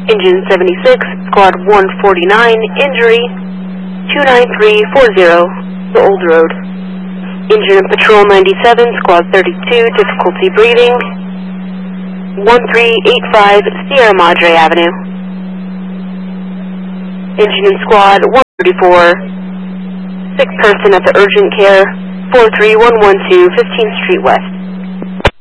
Engine 76, Squad 149, injury 29340, the Old Road. Engine and Patrol 97, Squad 32, difficulty breathing 1385 Sierra Madre Avenue. Engine and Squad 134, sick person at the urgent care 43112 15th Street West.